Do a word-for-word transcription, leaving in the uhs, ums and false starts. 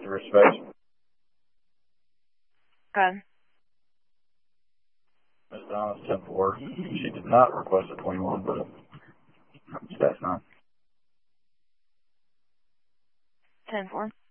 zero space. Okay. Miss Donna's ten four. She did not request a twenty-one, but that's not. ten four.